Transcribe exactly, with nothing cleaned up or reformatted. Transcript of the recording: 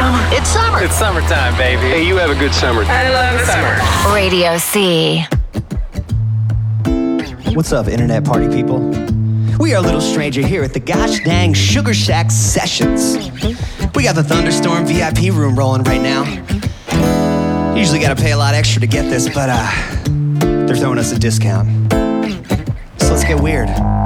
It's summer. It's summertime, baby. Hey, you have a good summer. I love summer. Radio C. What's up, Internet Party people? We are a little stranger here at the gosh dang Sugar Shack Sessions. We got the Thunderstorm V I P room rolling right now. Usually gotta pay a lot extra to get this, but uh, they're throwing us a discount. So let's get weird.